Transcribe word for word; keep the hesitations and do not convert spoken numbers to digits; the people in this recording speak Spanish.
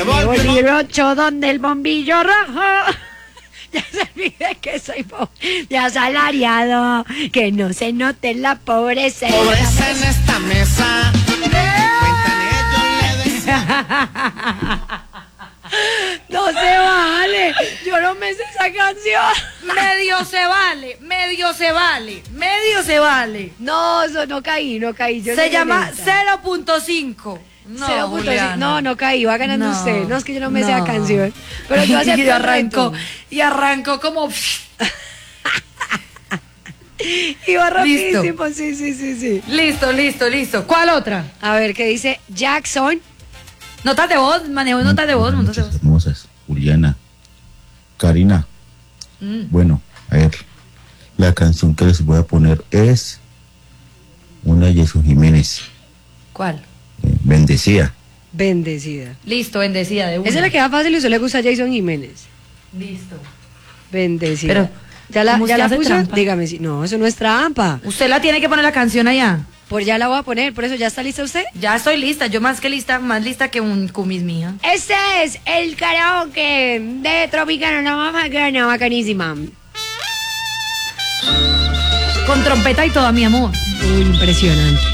Me volví rocho donde el bombillo rojo. Ya se olvide que soy pobre, ya asalariado, que no se note la pobreza. Pobreza en esta mesa. No se vale, yo no me sé esa canción. Medio se vale, medio se vale, medio se vale. No, eso no caí, no caí. Yo se no llama esa. cero punto cinco. No, cero punto cinco. Juliana. no, no caí, va ganando No, usted. No, es que yo no me no. sé la canción. Pero yo acepto y el arrancó, reto. y arrancó como. Iba rapidísimo, sí, sí, sí, sí. Listo, listo, listo. ¿Cuál otra? A ver, ¿qué dice Jackson? Notas de voz, manejo notas de voz, notas de voz. Hermosas, Juliana, Karina. Mm. Bueno, a ver, la canción que les voy a poner es una de Jesús Jiménez, ¿Cuál? eh, Bendecida. Bendecida. Listo, bendecida de una. Esa le queda fácil y usted le gusta a Jason Jiménez. Listo. Bendecida. Pero, ¿ya la, ¿cómo ya usted la hace puso? trampa? Dígame si. No, eso no es trampa. Usted la tiene que poner la canción allá. Pues ya la voy a poner, por eso ya está lista usted. Ya estoy lista, yo más que lista, más lista que un cumis mía. Este es el karaoke de Tropicana, la más bacana, bacanísima. Con trompeta y todo, mi amor. Uy, impresionante.